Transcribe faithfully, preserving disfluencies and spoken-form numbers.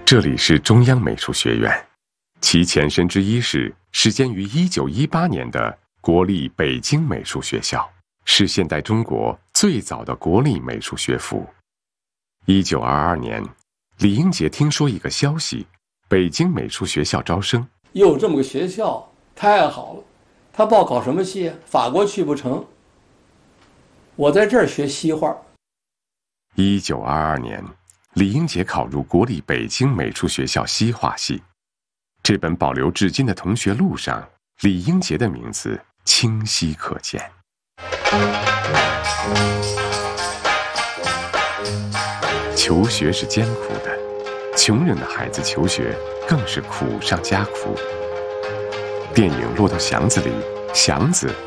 这里是中央美术学院，其前身之一是始建于一九一八年的国立北京美术学校，是现代中国最早的国立美术学府。一九二二年，李英杰听说一个消息，北京美术学校招生， 又有这么个学校，太好了。他报考什么系？法国去不成，我在这儿学西画。 一九二二年，李英杰考入国立北京美术学校西画系。这本保留至今的同学录上，李英杰的名字清晰可见。求学是艰苦的，穷人的孩子求学更是苦上加苦。电影落到祥子里，祥子